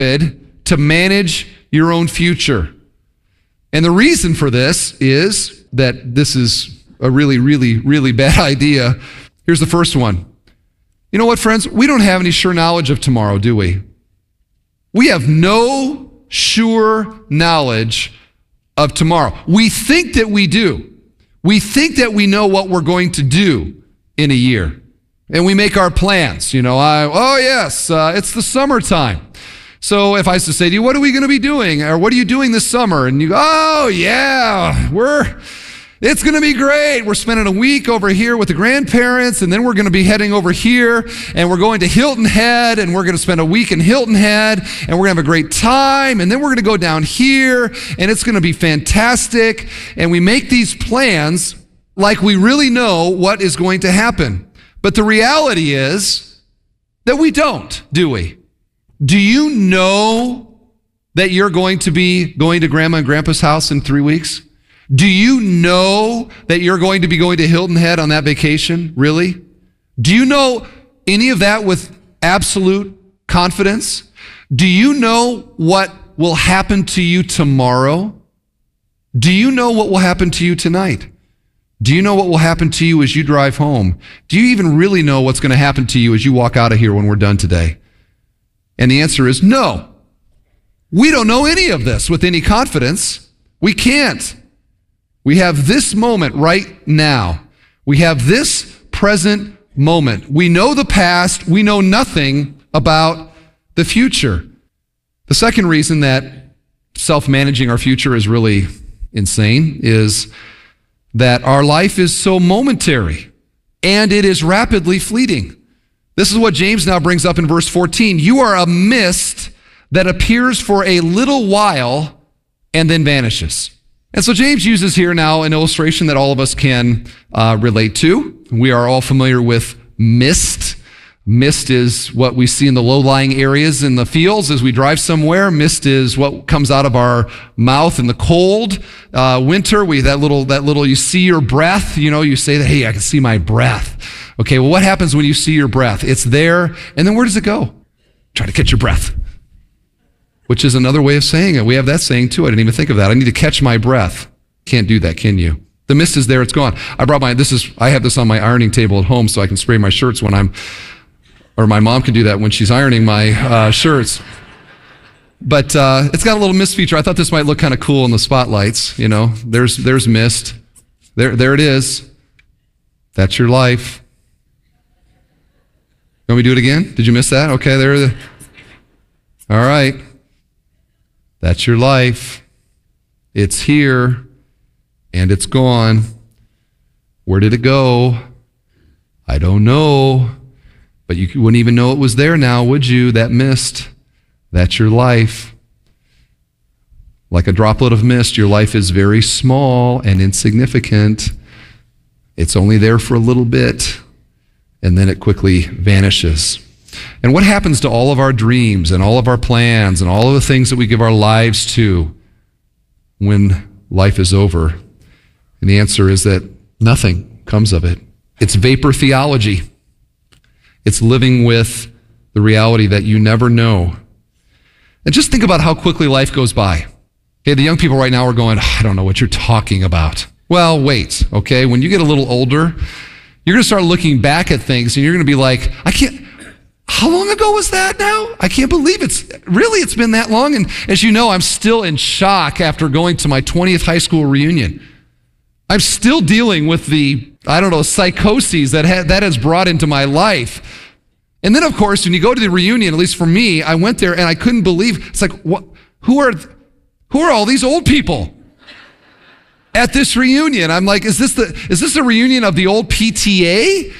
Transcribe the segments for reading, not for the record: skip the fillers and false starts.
to manage your own future. And the reason for this is that this is a really, really, really bad idea. Here's the first one. You know what, friends? We don't have any sure knowledge of tomorrow, do we? We have no sure knowledge of tomorrow. We think that we do. We think that we know what we're going to do in a year. And we make our plans. You know, it's the summertime. So if I was to say to you, what are we going to be doing? Or what are you doing this summer? And you go, oh yeah, it's going to be great. We're spending a week over here with the grandparents, and then we're going to be heading over here, and we're going to Hilton Head, and we're going to spend a week in Hilton Head, and we're going to have a great time, and then we're going to go down here, and it's going to be fantastic. And we make these plans like we really know what is going to happen. But the reality is that we don't, do we? Do you know that you're going to be going to Grandma and Grandpa's house in 3 weeks? Do you know that you're going to be going to Hilton Head on that vacation? Really? Do you know any of that with absolute confidence? Do you know what will happen to you tomorrow? Do you know what will happen to you tonight? Do you know what will happen to you as you drive home? Do you even really know what's going to happen to you as you walk out of here when we're done today? And the answer is no. We don't know any of this with any confidence. We can't. We have this moment right now. We have this present moment. We know the past. We know nothing about the future. The second reason that self-managing our future is really insane is that our life is so momentary and it is rapidly fleeting. This is what James now brings up in verse 14. You are a mist that appears for a little while and then vanishes. And so James uses here now an illustration that all of us can relate to. We are all familiar with mist. Mist is what we see in the low-lying areas in the fields as we drive somewhere. Mist is what comes out of our mouth in the cold. Winter, that little, you see your breath, you say that, hey, I can see my breath. Okay, well, what happens when you see your breath? It's there, and then where does it go? Try to catch your breath, which is another way of saying it. We have that saying too. I didn't even think of that. I need to catch my breath. Can't do that, can you? The mist is there, it's gone. I have this on my ironing table at home so I can spray my shirts when or my mom can do that when she's ironing my shirts. But it's got a little mist feature. I thought this might look kind of cool in the spotlights. There's mist. There it is. That's your life. You want me to do it again? Did you miss that? Okay, all right. That's your life. It's here and it's gone. Where did it go? I don't know. But you wouldn't even know it was there now, would you? That mist. That's your life. Like a droplet of mist, your life is very small and insignificant. It's only there for a little bit, and then it quickly vanishes. And what happens to all of our dreams and all of our plans and all of the things that we give our lives to when life is over? And the answer is that nothing comes of it. It's vapor theology. It's living with the reality that you never know. And just think about how quickly life goes by. Okay, the young people right now are going, I don't know what you're talking about. Well, wait, okay? When you get a little older, you're going to start looking back at things and you're going to be like, how long ago was that now? I can't believe it's been that long. And as you know, I'm still in shock after going to my 20th high school reunion. I'm still dealing with the, psychoses that has brought into my life. And then, of course, when you go to the reunion, at least for me, I went there and I couldn't believe, it's like, what? Who are all these old people at this reunion? I'm like, is this a reunion of the old PTA?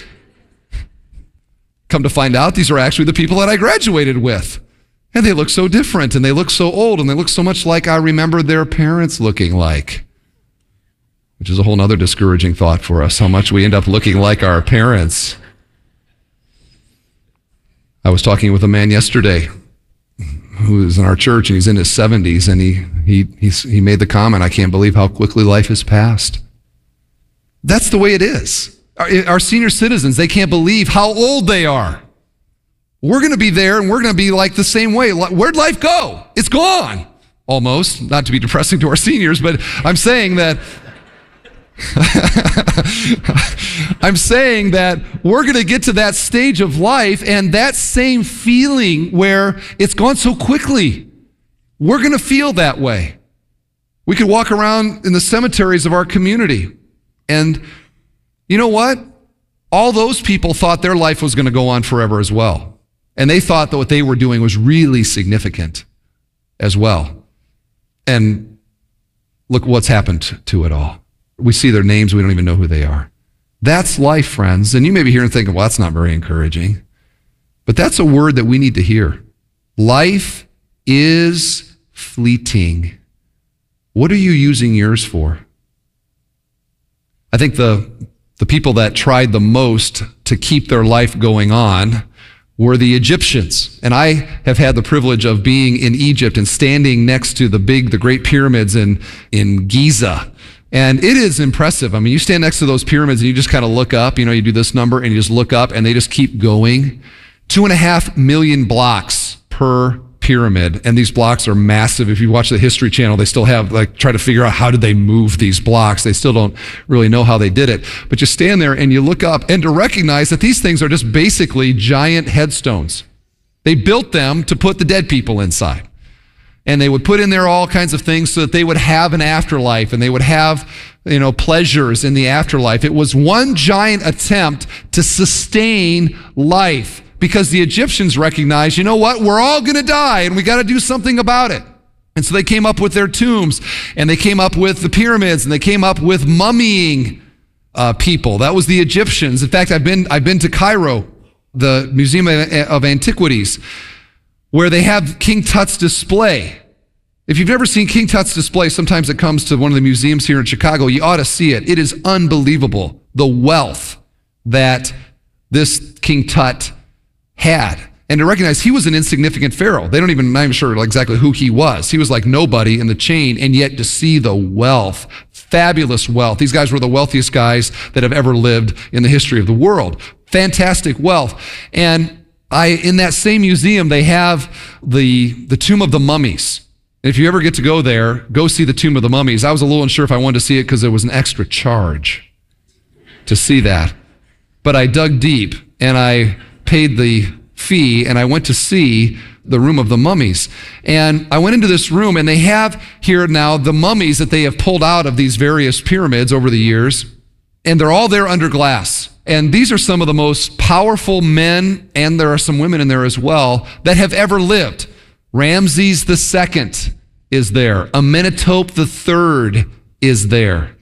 Come to find out, these are actually the people that I graduated with. And they look so different, and they look so old, and they look so much like I remember their parents looking like. Which is a whole other discouraging thought for us, how much we end up looking like our parents. I was talking with a man yesterday who is in our church, and he's in his 70s, and he made the comment, I can't believe how quickly life has passed. That's the way it is. Our senior citizens, they can't believe how old they are. We're going to be there, and we're going to be like the same way. Where'd life go? It's gone. Almost. Not to be depressing to our seniors, but I'm saying that we're going to get to that stage of life, and that same feeling where it's gone so quickly. We're going to feel that way. We could walk around in the cemeteries of our community, and you know what? All those people thought their life was going to go on forever as well. And they thought that what they were doing was really significant as well. And look what's happened to it all. We see their names, we don't even know who they are. That's life, friends. And you may be here and thinking, well, that's not very encouraging. But that's a word that we need to hear. Life is fleeting. What are you using yours for? I think the people that tried the most to keep their life going on were the Egyptians. And I have had the privilege of being in Egypt and standing next to the great pyramids in Giza. And it is impressive. I mean, you stand next to those pyramids and you just kind of look up, you do this number and you just look up and they just keep going. 2.5 million blocks per pyramid. And these blocks are massive. If you watch the History Channel, they still have, try to figure out how did they move these blocks. They still don't really know how they did it. But you stand there and you look up and to recognize that these things are just basically giant headstones. They built them to put the dead people inside. And they would put in there all kinds of things so that they would have an afterlife and they would have, pleasures in the afterlife. It was one giant attempt to sustain life because the Egyptians recognized, you know what, we're all going to die and we got to do something about it. And so they came up with their tombs and they came up with the pyramids and they came up with mummying people. That was the Egyptians. In fact, I've been to Cairo, the Museum of Antiquities, where they have King Tut's display. If you've never seen King Tut's display, sometimes it comes to one of the museums here in Chicago, you ought to see it. It is unbelievable, the wealth that this King Tut had. And to recognize he was an insignificant pharaoh. Not even sure exactly who he was. He was like nobody in the chain, and yet to see the wealth, fabulous wealth. These guys were the wealthiest guys that have ever lived in the history of the world. Fantastic wealth. And in that same museum, they have the Tomb of the Mummies. And if you ever get to go there, go see the Tomb of the Mummies. I was a little unsure if I wanted to see it because there was an extra charge to see that. But I dug deep and I paid the fee and I went to see the Room of the Mummies. And I went into this room and they have here now the mummies that they have pulled out of these various pyramids over the years. And they're all there under glass. And these are some of the most powerful men, and there are some women in there as well, that have ever lived. Ramses II is there. Amenhotep III is there.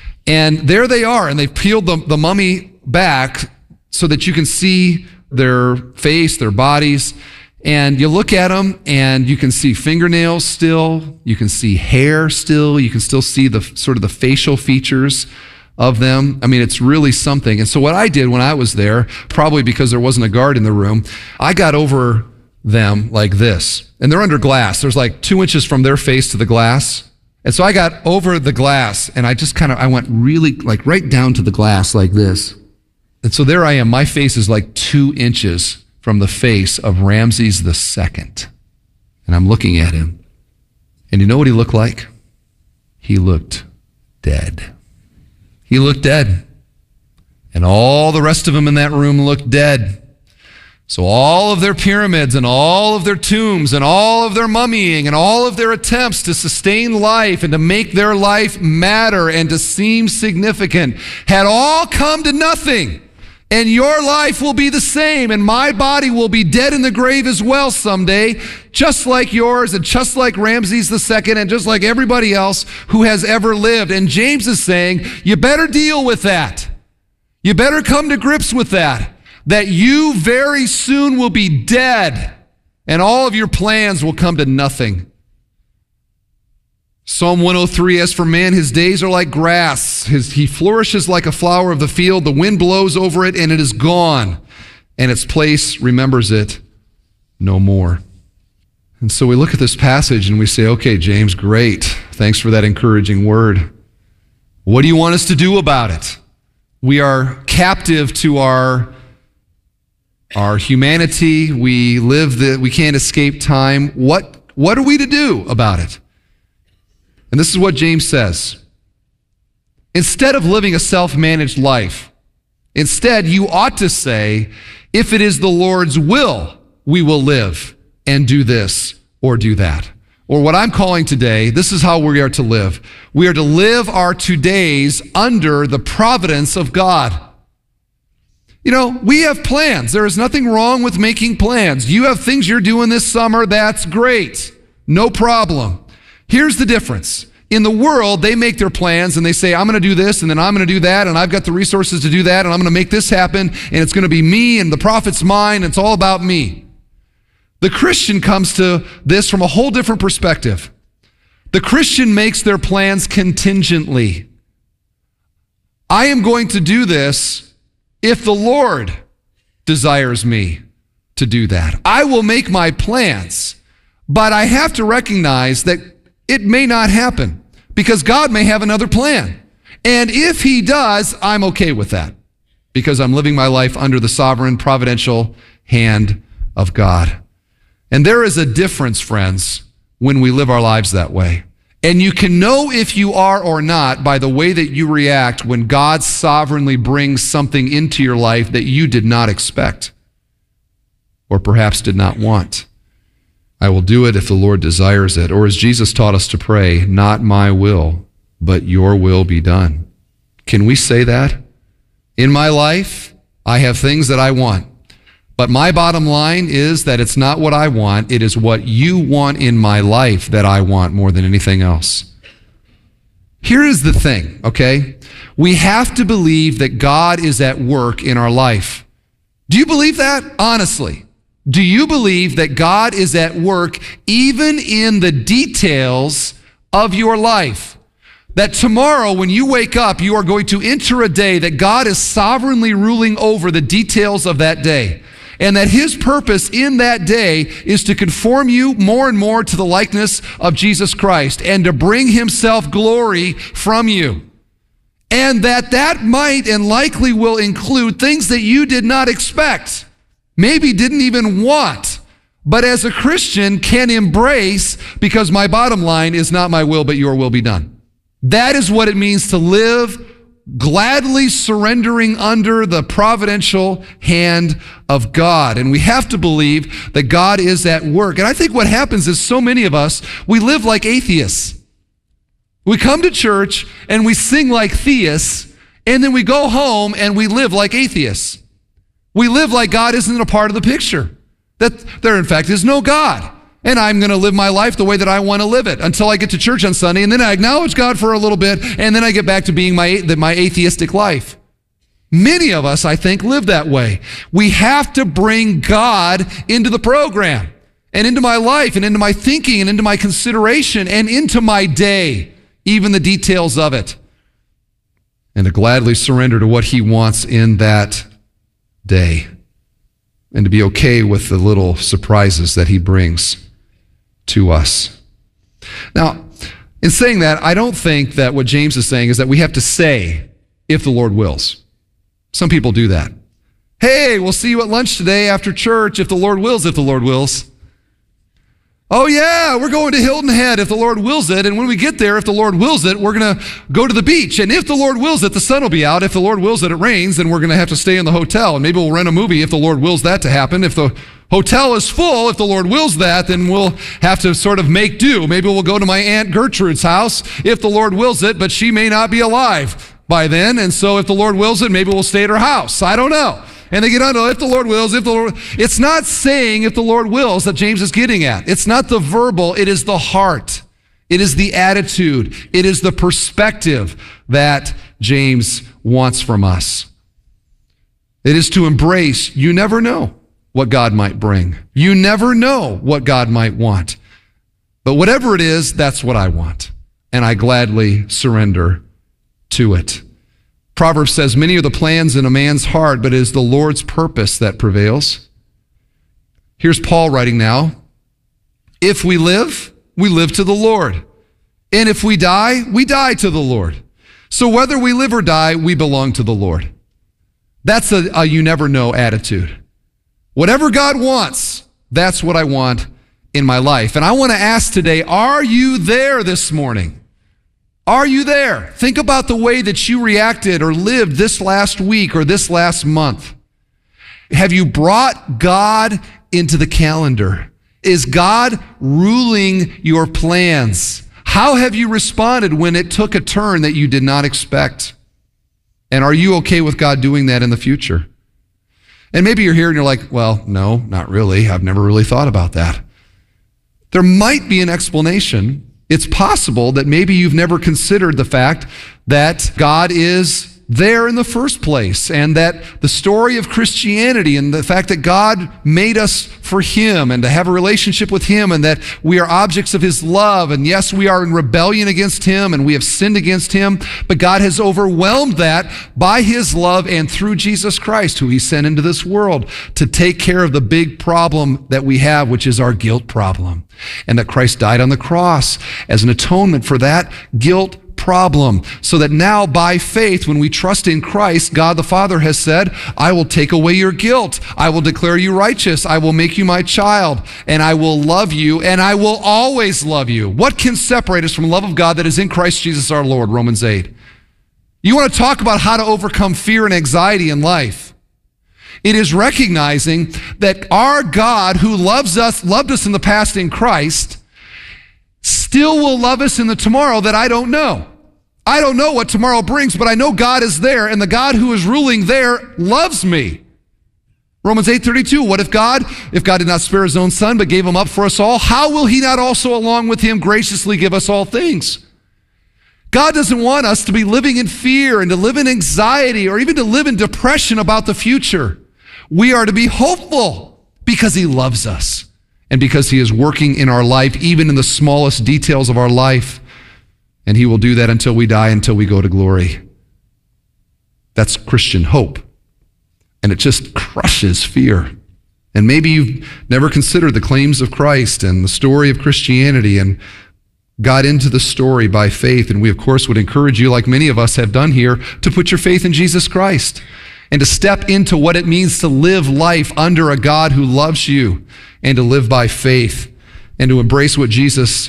And there they are, and they've peeled the mummy back so that you can see their face, their bodies. And you look at them, and you can see fingernails still. You can see hair still. You can still see the sort of the facial features of them. I mean, it's really something. And so what I did when I was there, probably because there wasn't a guard in the room, I got over them like this. And they're under glass. There's like 2 inches from their face to the glass. And so I got over the glass and I went really right down to the glass like this. And so there I am. My face is like 2 inches from the face of Ramses II. And I'm looking at him. And you know what he looked like? He looked dead. He looked dead. And all the rest of them in that room looked dead. So all of their pyramids and all of their tombs and all of their mummying and all of their attempts to sustain life and to make their life matter and to seem significant had all come to nothing. And your life will be the same, and my body will be dead in the grave as well someday, just like yours and just like Ramses II and just like everybody else who has ever lived. And James is saying, you better deal with that. You better come to grips with that you very soon will be dead, and all of your plans will come to nothing. Psalm 103, as for man, his days are like grass. He flourishes like a flower of the field. The wind blows over it, and it is gone, and its place remembers it no more. And so we look at this passage, and we say, okay, James, great. Thanks for that encouraging word. What do you want us to do about it? We are captive to our our humanity. We can't escape time. What are we to do about it? And this is what James says. Instead of living a self-managed life, instead you ought to say, if it is the Lord's will, we will live and do this or do that. Or what I'm calling today, this is how we are to live. We are to live our todays under the providence of God. You know, we have plans. There is nothing wrong with making plans. You have things you're doing this summer, that's great. No problem. Here's the difference. In the world, they make their plans and they say, I'm going to do this and then I'm going to do that and I've got the resources to do that and I'm going to make this happen and it's going to be me and the profit's mine and it's all about me. The Christian comes to this from a whole different perspective. The Christian makes their plans contingently. I am going to do this if the Lord desires me to do that. I will make my plans, but I have to recognize that it may not happen because God may have another plan. And if he does, I'm okay with that because I'm living my life under the sovereign, providential hand of God. And there is a difference, friends, when we live our lives that way. And you can know if you are or not by the way that you react when God sovereignly brings something into your life that you did not expect or perhaps did not want. I will do it if the Lord desires it. Or as Jesus taught us to pray, not my will, but your will be done. Can we say that? In my life, I have things that I want. But my bottom line is that it's not what I want. It is what you want in my life that I want more than anything else. Here is the thing, okay? We have to believe that God is at work in our life. Do you believe that? Honestly. Do you believe that God is at work even in the details of your life? That tomorrow when you wake up, you are going to enter a day that God is sovereignly ruling over the details of that day. And that his purpose in that day is to conform you more and more to the likeness of Jesus Christ and to bring himself glory from you. And that might and likely will include things that you did not expect. Maybe didn't even want, but as a Christian can embrace because my bottom line is not my will, but your will be done. That is what it means to live gladly surrendering under the providential hand of God. And we have to believe that God is at work. And I think what happens is so many of us, we live like atheists. We come to church and we sing like theists, and then we go home and we live like atheists. We live like God isn't a part of the picture, that there in fact is no God. And I'm going to live my life the way that I want to live it until I get to church on Sunday, and then I acknowledge God for a little bit, and then I get back to being my atheistic life. Many of us, I think, live that way. We have to bring God into the program and into my life and into my thinking and into my consideration and into my day, even the details of it, and to gladly surrender to what he wants in that day, and to be okay with the little surprises that he brings to us. Now, in saying that, I don't think that what James is saying is that we have to say, if the Lord wills. Some people do that. Hey, we'll see you at lunch today after church, if the Lord wills, if the Lord wills. Oh yeah, we're going to Hilton Head if the Lord wills it. And when we get there, if the Lord wills it, we're going to go to the beach. And if the Lord wills it, the sun will be out. If the Lord wills it, it rains, then we're going to have to stay in the hotel. And maybe we'll rent a movie if the Lord wills that to happen. If the hotel is full, if the Lord wills that, then we'll have to sort of make do. Maybe we'll go to my Aunt Gertrude's house if the Lord wills it, but she may not be alive by then. And so if the Lord wills it, maybe we'll stay at her house. I don't know. And they get on to if the Lord wills, if the Lord. It's not saying if the Lord wills that James is getting at. It's not the verbal, it is the heart. It is the attitude. It is the perspective that James wants from us. It is to embrace, you never know what God might bring. You never know what God might want. But whatever it is, that's what I want. And I gladly surrender to it. Proverbs says, many are the plans in a man's heart, but it is the Lord's purpose that prevails. Here's Paul writing now. If we live to the Lord. And if we die to the Lord. So whether we live or die, we belong to the Lord. That's a you never know attitude. Whatever God wants, that's what I want in my life. And I want to ask today, are you there this morning? Are you there? Think about the way that you reacted or lived this last week or this last month. Have you brought God into the calendar? Is God ruling your plans? How have you responded when it took a turn that you did not expect? And are you okay with God doing that in the future? And maybe you're here and you're like, well, no, not really. I've never really thought about that. There might be an explanation. It's possible that maybe you've never considered the fact that God is there in the first place, and that the story of Christianity and the fact that God made us for Him and to have a relationship with Him, and that we are objects of His love, and yes, we are in rebellion against Him and we have sinned against Him, but God has overwhelmed that by His love and through Jesus Christ, who He sent into this world to take care of the big problem that we have, which is our guilt problem, and that Christ died on the cross as an atonement for that guilt problem, so that now by faith, when we trust in Christ, God the Father has said, I will take away your guilt. I will declare you righteous. I will make you my child, and I will love you, and I will always love you. What can separate us from the love of God that is in Christ Jesus our Lord? Romans 8. You want to talk about how to overcome fear and anxiety in life? It is recognizing that our God, who loved us in the past in Christ, still will love us in the tomorrow that I don't know. I don't know what tomorrow brings, but I know God is there, and the God who is ruling there loves me. Romans 8:32, what if God did not spare His own Son, but gave Him up for us all, how will He not also along with Him graciously give us all things? God doesn't want us to be living in fear and to live in anxiety or even to live in depression about the future. We are to be hopeful because He loves us and because He is working in our life, even in the smallest details of our life. And He will do that until we die, until we go to glory. That's Christian hope. And it just crushes fear. And maybe you've never considered the claims of Christ and the story of Christianity and got into the story by faith. And we, of course, would encourage you, like many of us have done here, to put your faith in Jesus Christ and to step into what it means to live life under a God who loves you, and to live by faith and to embrace what Jesus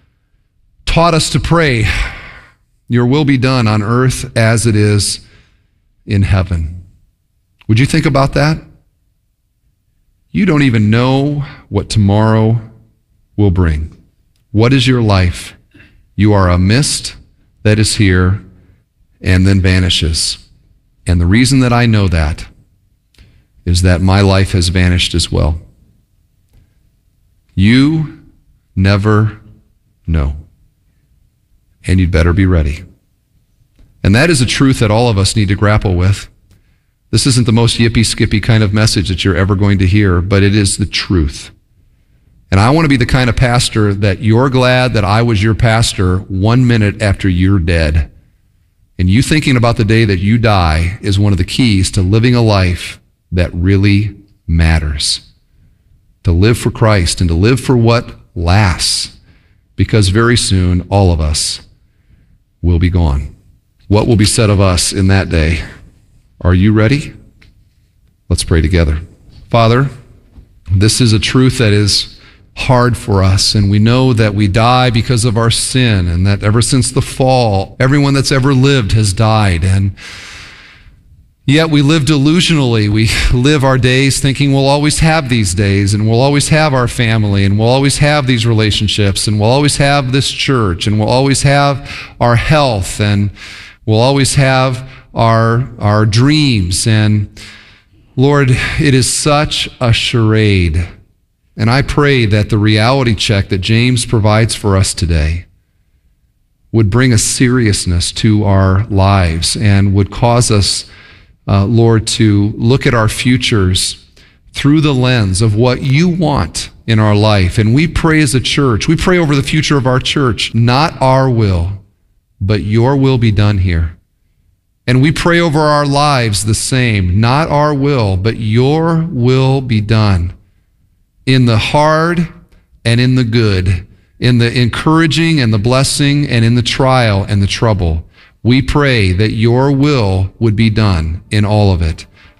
taught us to pray. Your will be done on earth as it is in heaven. Would you think about that? You don't even know what tomorrow will bring. What is your life? You are a mist that is here and then vanishes. And the reason that I know that is that my life has vanished as well. You never know. And you'd better be ready. And that is a truth that all of us need to grapple with. This isn't the most yippee-skippy kind of message that you're ever going to hear, but it is the truth. And I want to be the kind of pastor that you're glad that I was your pastor 1 minute after you're dead. And you thinking about the day that you die is one of the keys to living a life that really matters. To live for Christ and to live for what lasts. Because very soon, all of us will be gone. What will be said of us in that day? Are you ready? Let's pray together. Father, this is a truth that is hard for us, and we know that we die because of our sin, and that ever since the fall, everyone that's ever lived has died, and yet we live delusionally. We live our days thinking we'll always have these days, and we'll always have our family, and we'll always have these relationships, and we'll always have this church, and we'll always have our health, and we'll always have our dreams. And Lord, it is such a charade. And I pray that the reality check that James provides for us today would bring a seriousness to our lives and would cause us, Lord, to look at our futures through the lens of what you want in our life. And we pray as a church, we pray over the future of our church, not our will, but your will be done here. And we pray over our lives the same, not our will, but your will be done. In the hard and in the good, in the encouraging and the blessing and in the trial and the trouble. We pray that your will would be done in all of it.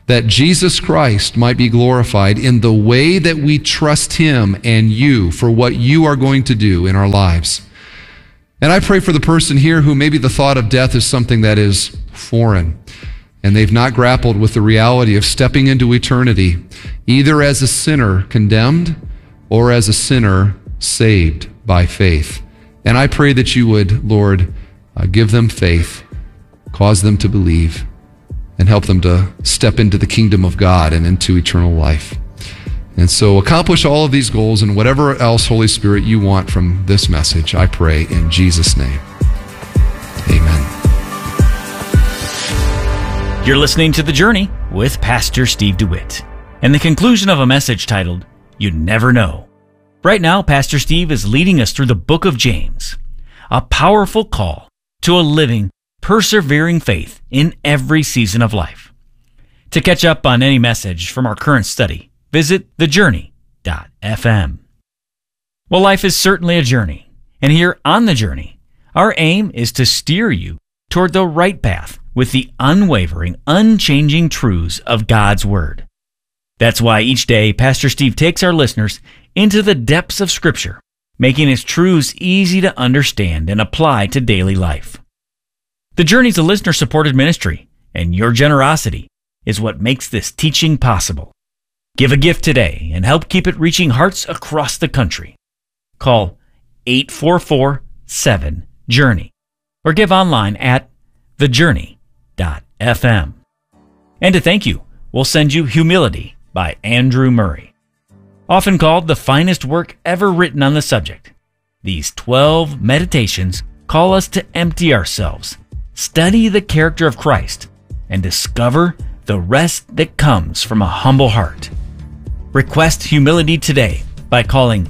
that Jesus Christ might be glorified in the way that we trust him and you for what you are going to do in our lives. And I pray for the person here who maybe the thought of death is something that is foreign, and they've not grappled with the reality of stepping into eternity, either as a sinner condemned or as a sinner saved by faith. And I pray that you would, Lord, give them faith, cause them to believe, and help them to step into the kingdom of God and into eternal life. And so accomplish all of these goals and whatever else, Holy Spirit, you want from this message, I pray in Jesus' name. Amen. You're listening to The Journey with Pastor Steve DeWitt, and the conclusion of a message titled, You Never Know. Right now, Pastor Steve is leading us through the book of James, a powerful call to a living, persevering faith in every season of life. To catch up on any message from our current study, visit thejourney.fm. Well, life is certainly a journey, and here on The Journey, our aim is to steer you toward the right path with the unwavering, unchanging truths of God's Word. That's why each day, Pastor Steve takes our listeners into the depths of Scripture, making its truths easy to understand and apply to daily life. The Journey is a listener-supported ministry, and your generosity is what makes this teaching possible. Give a gift today and help keep it reaching hearts across the country. Call 844-7-JOURNEY or give online at thejourney.fm. And to thank you, we'll send you Humility by Andrew Murray. Often called the finest work ever written on the subject, these 12 meditations call us to empty ourselves, study the character of Christ, and discover the rest that comes from a humble heart. Request humility today by calling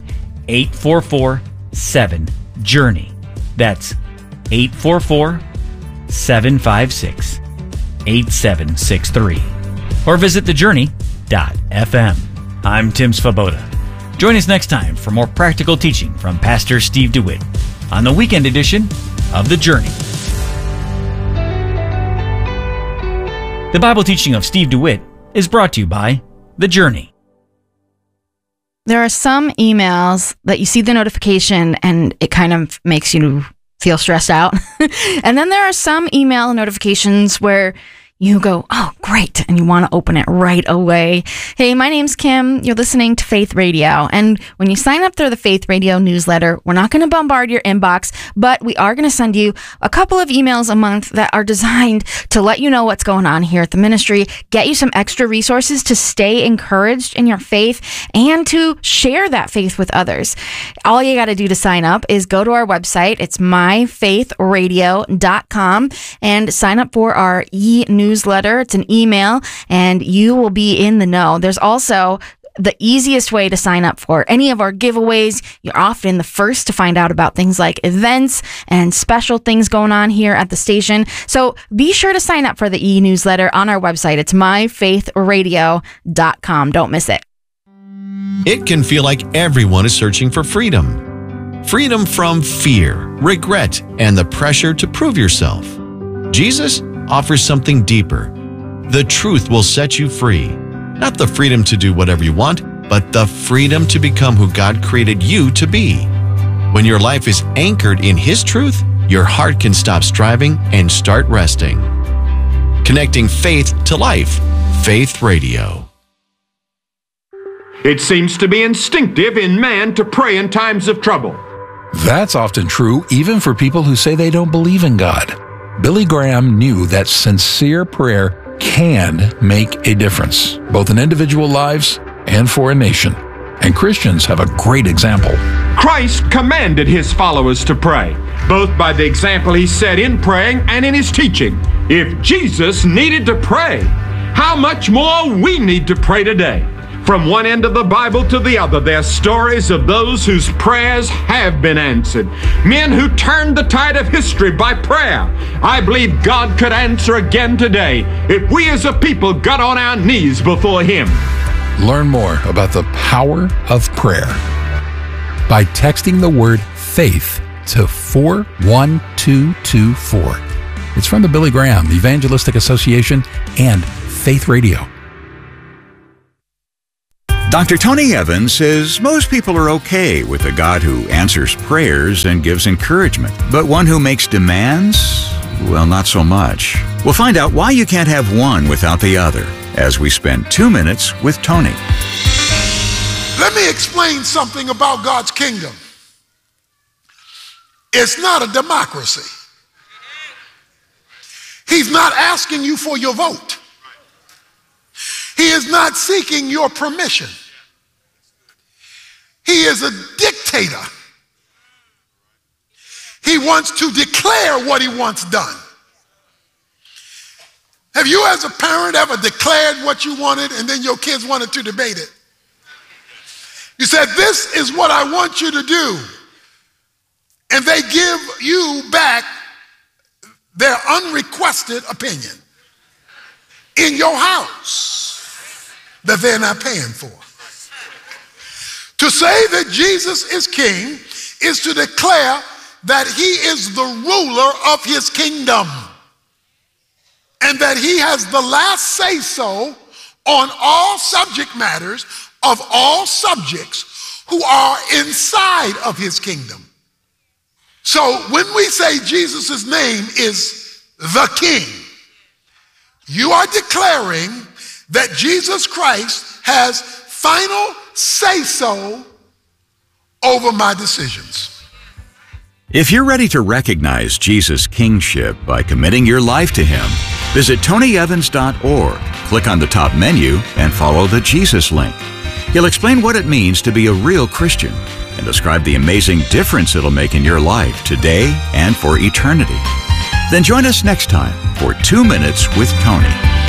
844-7-JOURNEY. That's 844-756-8763. Or visit thejourney.fm. I'm Tim Svoboda. Join us next time for more practical teaching from Pastor Steve DeWitt on the weekend edition of The Journey. The Bible teaching of Steve DeWitt is brought to you by The Journey. There are some emails that you see the notification and it kind of makes you feel stressed out. And then there are some email notifications where you go, oh, great, and you want to open it right away. Hey, my name's Kim. You're listening to Faith Radio. And when you sign up through the Faith Radio newsletter, we're not going to bombard your inbox, but we are going to send you a couple of emails a month that are designed to let you know what's going on here at the ministry, get you some extra resources to stay encouraged in your faith, and to share that faith with others. All you got to do to sign up is go to our website. It's myfaithradio.com and sign up for our e-newsletter. It's an email, and you will be in the know. There's also the easiest way to sign up for any of our giveaways. You're often the first to find out about things like events and special things going on here at the station. So be sure to sign up for the e-newsletter on our website. It's myfaithradio.com. Don't miss it. It can feel like everyone is searching for freedom. Freedom from fear, regret, and the pressure to prove yourself. Jesus offers something deeper. The truth will set you free. Not the freedom to do whatever you want, but the freedom to become who God created you to be. When your life is anchored in His truth, your heart can stop striving and start resting. Connecting faith to life. Faith Radio. It seems to be instinctive in man to pray in times of trouble. That's often true even for people who say they don't believe in God. Billy Graham knew that sincere prayer can make a difference, both in individual lives and for a nation. And Christians have a great example. Christ commanded His followers to pray, both by the example He set in praying and in His teaching. If Jesus needed to pray, how much more we need to pray today. From one end of the Bible to the other, there are stories of those whose prayers have been answered. Men who turned the tide of history by prayer. I believe God could answer again today if we as a people got on our knees before Him. Learn more about the power of prayer by texting the word FAITH to 41224. It's from the Billy Graham Evangelistic Association and Faith Radio. Dr. Tony Evans says most people are okay with a God who answers prayers and gives encouragement, but one who makes demands, well, not so much. We'll find out why you can't have one without the other as we spend 2 minutes with Tony. Let me explain something about God's kingdom. It's not a democracy. He's not asking you for your vote. He is not seeking your permission. He is a dictator. He wants to declare what he wants done. Have you as a parent ever declared what you wanted and then your kids wanted to debate it? You said, this is what I want you to do. And they give you back their unrequested opinion in your house that they're not paying for. To say that Jesus is king is to declare that he is the ruler of his kingdom and that he has the last say-so on all subject matters of all subjects who are inside of his kingdom. So when we say Jesus' name is the King, you are declaring that Jesus Christ has final say-so over my decisions. If you're ready to recognize Jesus' kingship by committing your life to him, visit tonyevans.org, click on the top menu, and follow the Jesus link. He'll explain what it means to be a real Christian and describe the amazing difference it'll make in your life today and for eternity. Then join us next time for 2 Minutes with Tony.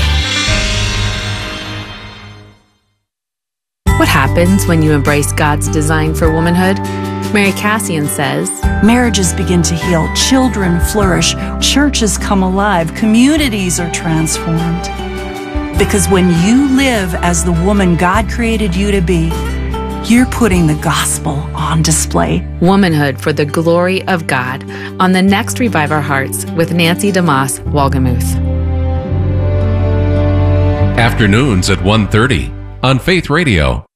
What happens when you embrace God's design for womanhood? Mary Cassian says, marriages begin to heal, children flourish, churches come alive, communities are transformed. Because when you live as the woman God created you to be, you're putting the gospel on display. Womanhood for the Glory of God on the next Revive Our Hearts with Nancy DeMoss Walgemuth. Afternoons at 1:30 on Faith Radio.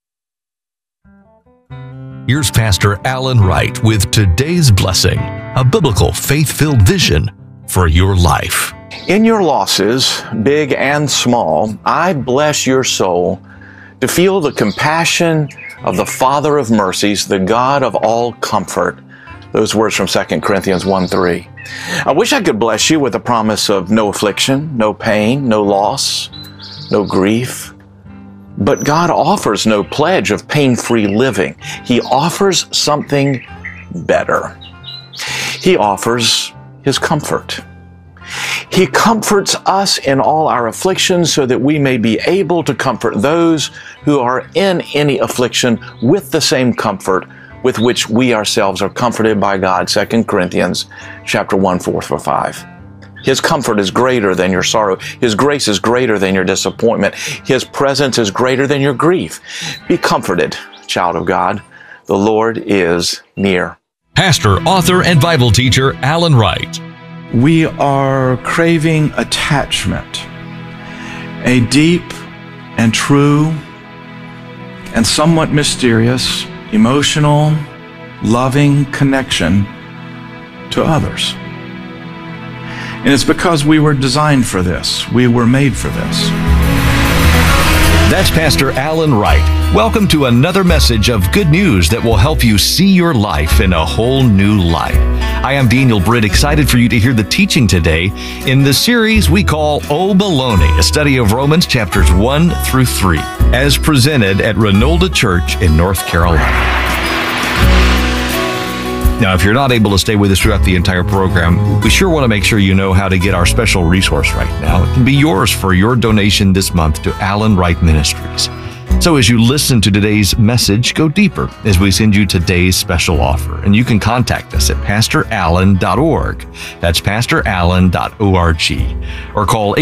Here's Pastor Alan Wright with today's blessing, a biblical faith-filled vision for your life. In your losses, big and small, I bless your soul to feel the compassion of the Father of mercies, the God of all comfort. Those words from 2 Corinthians 1:3. I wish I could bless you with the promise of no affliction, no pain, no loss, no grief. But God offers no pledge of pain-free living. He offers something better. He offers His comfort. He comforts us in all our afflictions so that we may be able to comfort those who are in any affliction with the same comfort with which we ourselves are comforted by God. 2 Corinthians chapter 1, 4-5. His comfort is greater than your sorrow. His grace is greater than your disappointment. His presence is greater than your grief. Be comforted, child of God. The Lord is near. Pastor, author, and Bible teacher Alan Wright. We are craving attachment, a deep and true and somewhat mysterious, emotional, loving connection to others. And it's because we were designed for this. We were made for this. That's Pastor Alan Wright. Welcome to another message of good news that will help you see your life in a whole new light. I am Daniel Britt, excited for you to hear the teaching today in the series we call Oh Baloney, a study of Romans chapters 1-3, as presented at Renolda Church in North Carolina. Now, if you're not able to stay with us throughout the entire program, we sure want to make sure you know how to get our special resource right now. It can be yours for your donation this month to Alan Wright Ministries. So as you listen to today's message, go deeper as we send you today's special offer. And you can contact us at pastorallen.org. That's pastorallen.org. Or call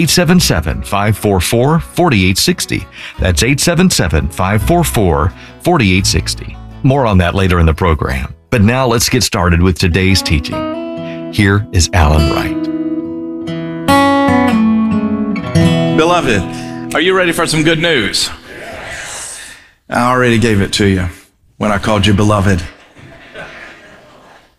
877-544-4860. That's 877-544-4860. More on that later in the program. But now let's get started with today's teaching. Here is Alan Wright. Beloved, are you ready for some good news? I already gave it to you when I called you beloved.